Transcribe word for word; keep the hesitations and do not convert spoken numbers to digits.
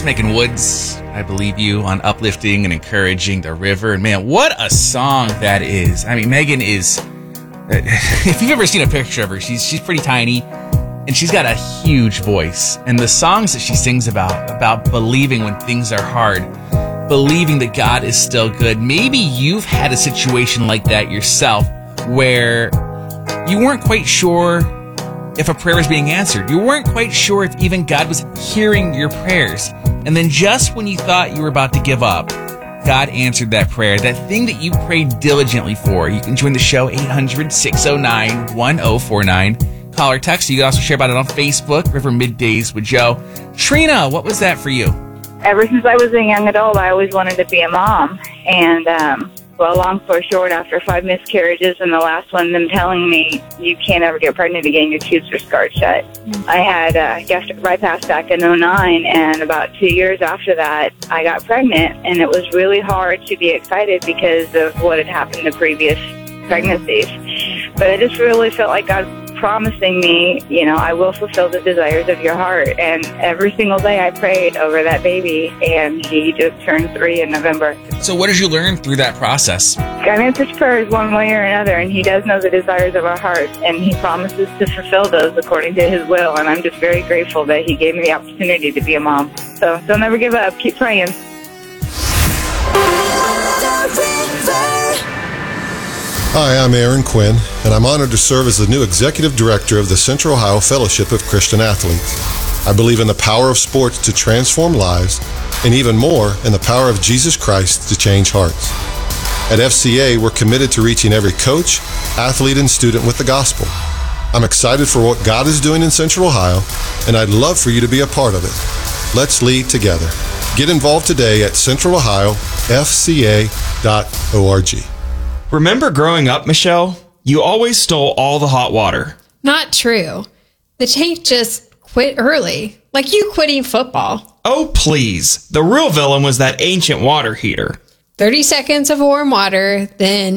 Megan Woods, I Believe You, on uplifting and encouraging the river. And man, what a song that is. I mean, Megan is, if you've ever seen a picture of her, she's she's pretty tiny and she's got a huge voice. And the songs that she sings about, about believing when things are hard, believing that God is still good. Maybe you've had a situation like that yourself where you weren't quite sure if a prayer was being answered. You weren't quite sure if even God was hearing your prayers. And then just when you thought you were about to give up, God answered that prayer, that thing that you prayed diligently for. You can join the show, eight hundred, six oh nine, one oh four nine. Call or text. You can also share about it on Facebook, River Middays with Joe. Trina, what was that for you? Ever since I was a young adult, I always wanted to be a mom. And, um, well, long story short, after five miscarriages and the last one, them telling me you can't ever get pregnant again, your tubes are scarred shut. Mm-hmm. I had uh, gastric bypass back in oh nine, and about two years after that, I got pregnant, and it was really hard to be excited because of what had happened the previous pregnancies. But I just really felt like God promising me, you know, I will fulfill the desires of your heart. And every single day I prayed over that baby, and he just turned three in November. So what did you learn through that process? God answers prayers one way or another, and he does know the desires of our hearts, and he promises to fulfill those according to his will. And I'm just very grateful that he gave me the opportunity to be a mom. So don't ever give up. Keep praying. Hi, I'm Aaron Quinn, and I'm honored to serve as the new Executive Director of the Central Ohio Fellowship of Christian Athletes. I believe in the power of sports to transform lives, and even more, in the power of Jesus Christ to change hearts. At F C A, we're committed to reaching every coach, athlete, and student with the gospel. I'm excited for what God is doing in Central Ohio, and I'd love for you to be a part of it. Let's lead together. Get involved today at central ohio f c a dot org. Remember growing up, Michelle? You always stole all the hot water. Not true. The tank just quit early, like you quitting football. Oh, please. The real villain was that ancient water heater. thirty seconds of warm water, then